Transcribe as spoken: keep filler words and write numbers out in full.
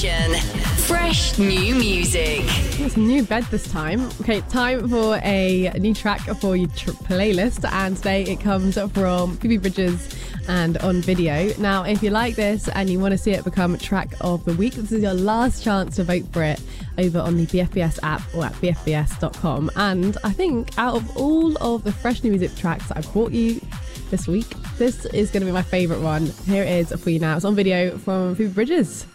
station. Fresh new music. It's a new bed this time. Okay, time for a new track for your tr- playlist, and today it comes from Phoebe Bridgers and On Video. Now, if you like this and you want to see it become track of the week, this is your last chance to vote for it over on the B F B S app or at b f b s dot com. And I think out of all of the fresh new music tracks that I've brought you this week, this is going to be my favourite one. Here it is for you now. It's On Video from Phoebe Bridgers.